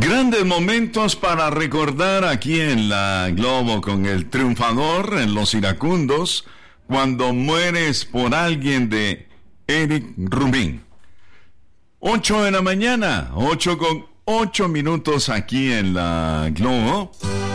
Grandes momentos para recordar aquí en la Globo con el triunfador en Los Iracundos, Cuando mueres por alguien, de Eric Rubin. 8 de la mañana, 8 con 8 minutos aquí en la Globo.